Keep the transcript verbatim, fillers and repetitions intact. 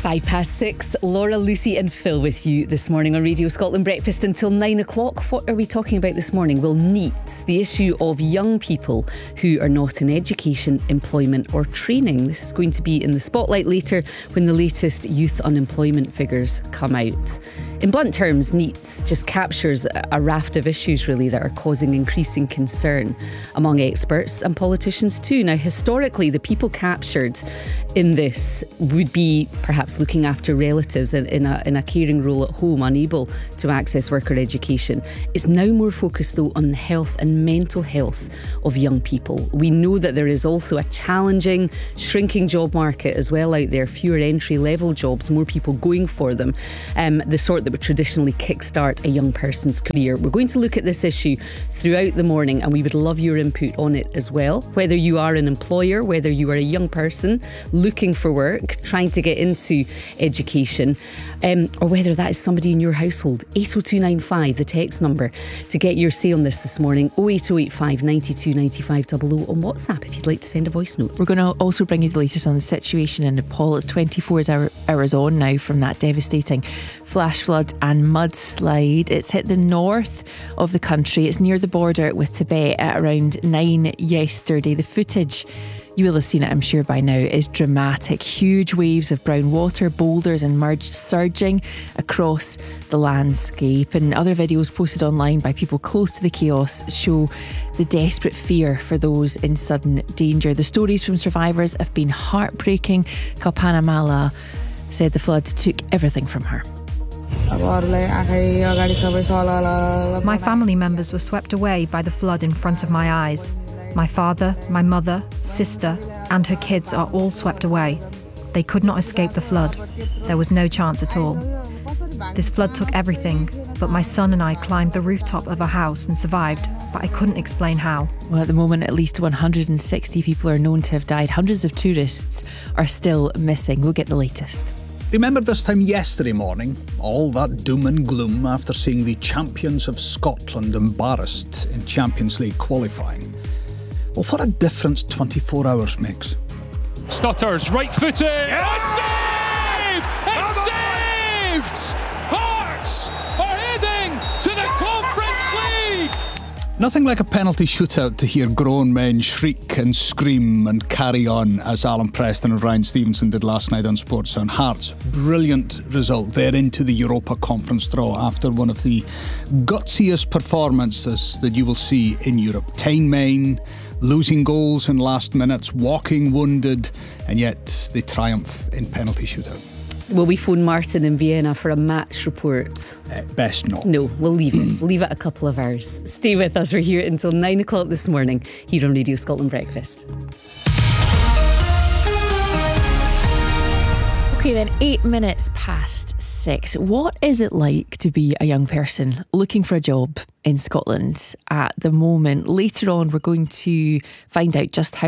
Five past six, Laura, Lucy and Phil with you this morning on Radio Scotland Breakfast until nine o'clock. What are we talking about this morning? Well, NEET, the issue of young people who are not in education, employment or training. This is going to be in the spotlight later when the latest youth unemployment figures come out. In blunt terms, NEET just captures a raft of issues really that are causing increasing concern among experts and politicians too. Now, historically, the people captured in this would be perhaps looking after relatives in, in, a, in a caring role at home, unable to access work or education. It's now more focused though on the health and mental health of young people. We know that there is also a challenging, shrinking job market as well out there, fewer entry level jobs, more people going for them, um, the sort that would traditionally kickstart a young person's career. We're going to look at this issue throughout the morning and we would love your input on it as well. Whether you are an employer, whether you are a young person looking for work, trying to get into education, um, or whether that is somebody in your household. eight oh two nine five, the text number to get your say on this this morning. oh eight oh eight five, nine two, nine five double oh on WhatsApp if you'd like to send a voice note. We're going to also bring you the latest on the situation in Nepal. It's twenty-four hour, hours on now from that devastating flash flood and mudslide. It's hit the north of the country. It's near the border with Tibet at around nine yesterday. The footage, you will have seen it I'm sure by now, is dramatic. Huge waves of brown water, boulders and mud surging across the landscape, and other videos posted online by people close to the chaos show the desperate fear for those in sudden danger. The stories from survivors have been heartbreaking. Kalpana Mala said the flood took everything from her. My family members were swept away by the flood in front of my eyes. My father, my mother, sister and her kids are all swept away. They could not escape the flood. There was no chance at all. This flood took everything, but my son and I climbed the rooftop of a house and survived, but I couldn't explain how. Well, at the moment, at least one hundred sixty people are known to have died. Hundreds of tourists are still missing. We'll get the latest. Remember this time yesterday morning, all that doom and gloom after seeing the champions of Scotland embarrassed in Champions League qualifying. Well, what a difference twenty-four hours makes. Stutters, right footed. Yes! It's saved! It's saved! Hearts are heading to the Conference League! Nothing like a penalty shootout to hear grown men shriek and scream and carry on as Alan Preston and Ryan Stevenson did last night on Sportsound. Hearts, brilliant result. They're into the Europa Conference draw after one of the gutsiest performances that you will see in Europe. Tyne Main losing goals in last minutes, walking wounded, and yet they triumph in penalty shootout. Will we phone Martin in Vienna for a match report? Uh, best not. No, we'll leave it. We'll leave it a couple of hours. Stay with us. We're here until nine o'clock this morning here on Radio Scotland Breakfast. Okay then, eight minutes past six. What is it like to be a young person looking for a job in Scotland at the moment? Later on, we're going to find out just how